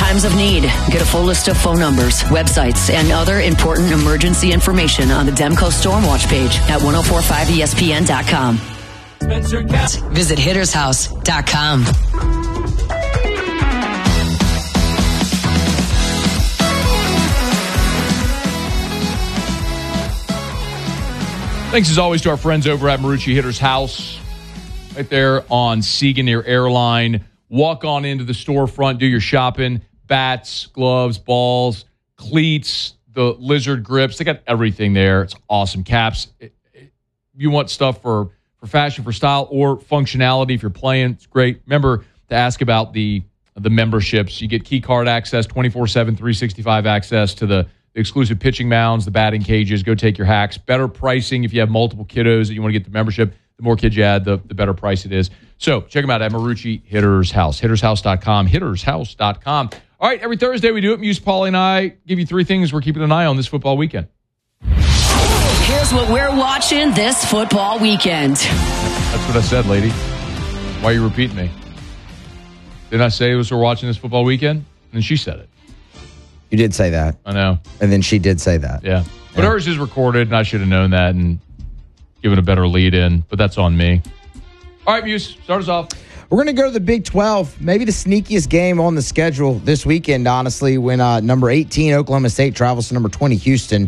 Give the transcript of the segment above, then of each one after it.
times of need. Get a full list of phone numbers, websites, and other important emergency information on the Demco Stormwatch page at 1045ESPN.com. Visit hittershouse.com. Thanks as always to our friends over at Marucci Hitter's House, right there on Siegen near Airline. Walk on into the storefront, do your shopping, bats, gloves, balls, cleats, the lizard grips. They got everything there. It's awesome. Caps. You want stuff for fashion, for style, or functionality. If you're playing, it's great. Remember to ask about the memberships. You get key card access, 24/7, 365 access to the exclusive pitching mounds, the batting cages. Go take your hacks. Better pricing if you have multiple kiddos that you want to get the membership. The more kids you add, the better price it is. So check them out at Marucci Hitter's House. Hittershouse.com. Hittershouse.com. All right, every Thursday we do it. Muse, Paulie, and I give you 3 things we're keeping an eye on this football weekend. Here's what we're watching this football weekend. That's what I said, lady. Why are you repeating me? Didn't I say it was we're watching this football weekend? And she said it. You did say that. I know. And then she did say that. Yeah. But hers is recorded, and I should have known that and given a better lead in, but that's on me. All right, Muse, start us off. We're going to go to the Big 12, maybe the sneakiest game on the schedule this weekend, honestly, when number 18, Oklahoma State, travels to number 20, Houston.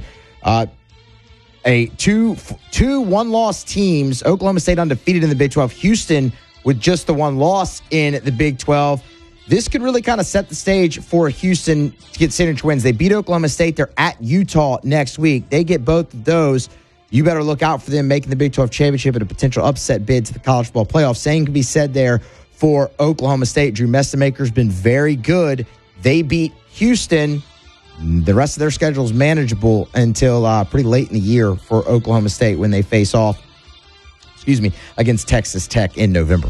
Two one-loss teams, Oklahoma State undefeated in the Big 12, Houston with just the one loss in the Big 12. This could really kind of set the stage for Houston to get signature wins. They beat Oklahoma State. They're at Utah next week. They get both of those. You better look out for them making the Big 12 championship and a potential upset bid to the college football playoff. Same can be said there for Oklahoma State. Drew Messamaker's been very good. They beat Houston. The rest of their schedule is manageable until pretty late in the year for Oklahoma State when they face off, against Texas Tech in November.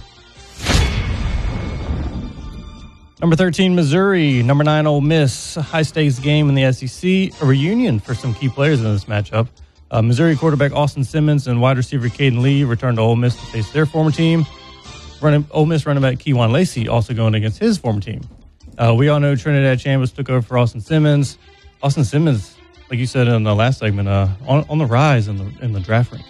Number 13, Missouri. Number 9, Ole Miss. High-stakes game in the SEC. A reunion for some key players in this matchup. Missouri quarterback Austin Simmons and wide receiver Caden Lee return to Ole Miss to face their former team. Ole Miss running back Keywan Lacey also going against his former team. We all know Trinidad Chambers took over for Austin Simmons. Austin Simmons, like you said in the last segment, on the rise in the draft rankings.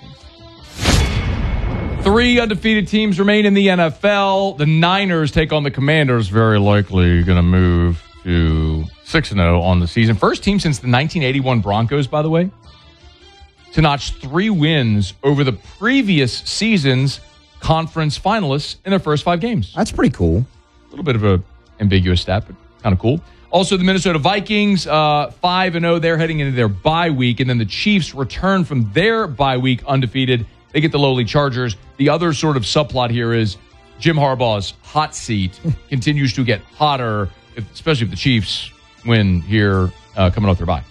3 undefeated teams remain in the NFL. The Niners take on the Commanders, very likely going to move to 6-0 on the season. First team since the 1981 Broncos, by the way, to notch 3 wins over the previous season's conference finalists in their first 5 games. That's pretty cool. A little bit of an ambiguous stat, but kind of cool. Also, the Minnesota Vikings, 5-0. They're heading into their bye week. And then the Chiefs return from their bye week undefeated. They get the lowly Chargers. The other sort of subplot here is Jim Harbaugh's hot seat continues to get hotter, especially if the Chiefs win here coming off their bye.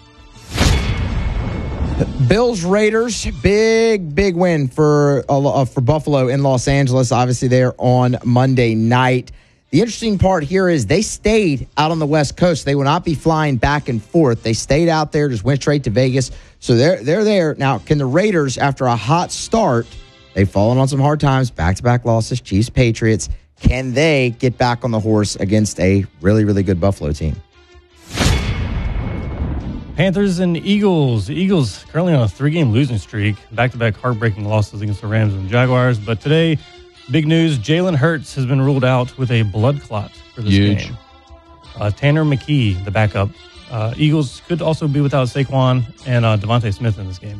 Bills Raiders, big win for Buffalo in Los Angeles. Obviously, they're on Monday night. The interesting part here is they stayed out on the West Coast. They will not be flying back and forth. They stayed out there, just went straight to Vegas. So they're there. Now, can the Raiders, after a hot start, they've fallen on some hard times, back-to-back losses, Chiefs, Patriots, can they get back on the horse against a really, really good Buffalo team? Panthers and Eagles. The Eagles currently on a 3-game losing streak, back-to-back heartbreaking losses against the Rams and Jaguars. But today, big news, Jalen Hurts has been ruled out with a blood clot for this game. Tanner McKee, the backup. Eagles could also be without Saquon and Devontae Smith in this game.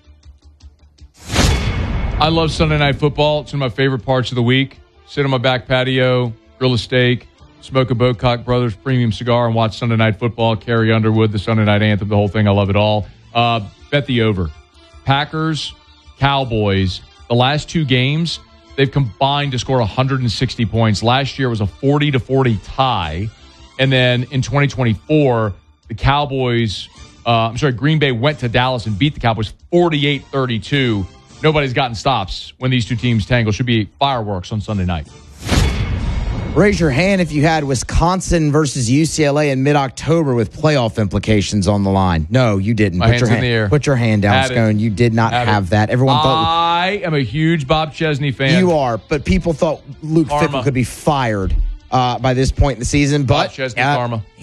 I love Sunday Night Football. It's one of my favorite parts of the week. Sit on my back patio, grill a steak, smoke a Bocock Brothers premium cigar, and watch Sunday Night Football. Carrie Underwood, the Sunday Night Anthem, the whole thing. I love it all. Bet the over. Packers, Cowboys, the last 2 games, they've combined to score 160 points. Last year was a 40-40 tie. And then in 2024, the Cowboys, Green Bay went to Dallas and beat the Cowboys 48-32. Nobody's gotten stops when these 2 teams tangle. Should be fireworks on Sunday night. Raise your hand if you had Wisconsin versus UCLA in mid-October with playoff implications on the line. No, you didn't. My hand's in the air. Put your hand down, Scone. You did not have that. Everyone thought I am a huge Bob Chesney fan. You are, but people thought Luke Fickell could be fired by this point in the season. But Bob Chesney karma.